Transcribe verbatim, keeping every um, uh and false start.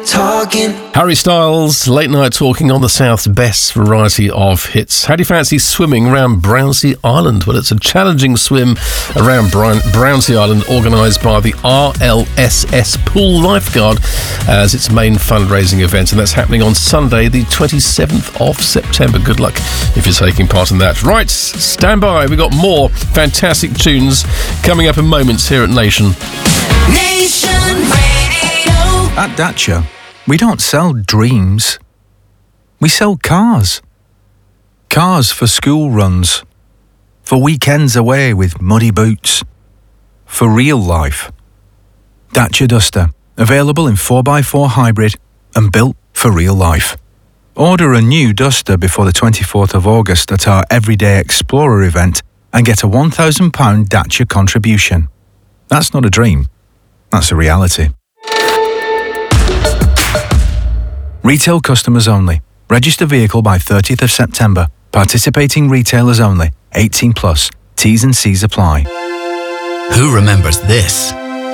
talking. Harry Styles, Late Night Talking on the South's best variety of hits. How do you fancy swimming around Brownsea Island? Well, it's a challenging swim around Brown- Brownsea Island organised by the R L S S Pool Lifeguard as its main fundraising event, and that's happening on Sunday, the twenty-seventh of September. Good luck if you're taking part in that. Right, stand by. We've got more fantastic tunes coming up in moments here at Nation. Nation Radio. At Dacia, we don't sell dreams. We sell cars. Cars for school runs. For weekends away with muddy boots. For real life. Dacia Duster. Available in four by four hybrid and built for real life. Order a new Duster before the twenty-fourth of August at our Everyday Explorer event and get a one thousand pounds Dacia contribution. That's not a dream. That's a reality. Retail customers only. Register vehicle by thirtieth of September. Participating retailers only. eighteen plus. T's and C's apply. Who remembers this?